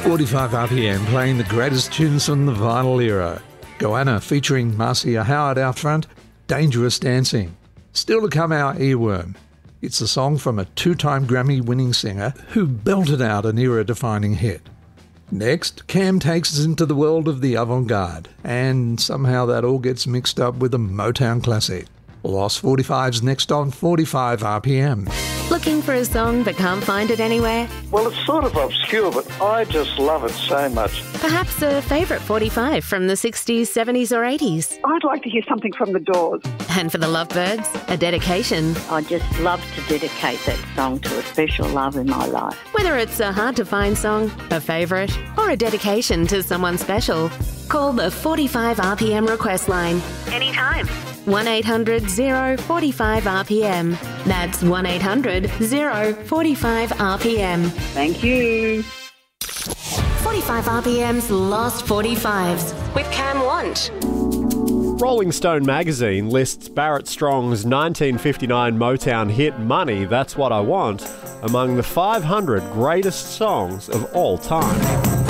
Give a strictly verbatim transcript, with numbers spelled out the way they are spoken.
forty-five R P M playing the greatest tunes from the vinyl era. Goanna featuring Marcia Howard out front, Dangerous Dancing. Still to come, our earworm. It's a song from a two-time Grammy-winning singer who belted out an era-defining hit. Next, Cam takes us into the world of the avant-garde, and somehow that all gets mixed up with a Motown classic. Lost forty-five's next on forty-five R P M. Looking for a song but can't find it anywhere? Well, it's sort of obscure, but I just love it so much. Perhaps a favourite forty-five from the sixties, seventies or eighties? I'd like to hear something from The Doors. And for the Lovebirds, a dedication. I just love to dedicate that song to a special love in my life. Whether it's a hard-to-find song, a favourite, or a dedication to someone special, call the forty-five R P M request line anytime. one eight hundred, oh, forty-five R P M. That's one eight hundred, oh, forty-five R P M. Thank you. forty-five R P M's Lost forty-fives with Cam Want. Rolling Stone magazine lists Barrett Strong's nineteen fifty-nine Motown hit Money, That's What I Want among the five hundred greatest songs of all time.